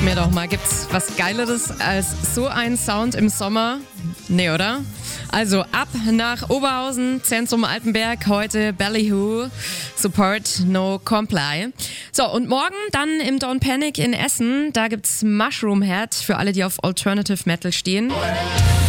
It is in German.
mir doch mal, gibt's was Geileres als so ein Sound im Sommer? Nee, oder? Also ab nach Oberhausen, Zentrum Altenberg, heute Ballyhoo, Support No Comply. So, und morgen dann im Don't Panic in Essen, da gibt's Mushroom Head für alle, die auf Alternative Metal stehen.